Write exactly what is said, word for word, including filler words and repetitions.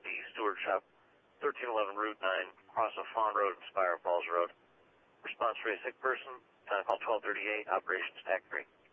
the Stewart Shop, thirteen eleven Route nine, across of Fawn Road and Spire Falls Road. Response for a sick person, time call twelve thirty-eight, operations tac three.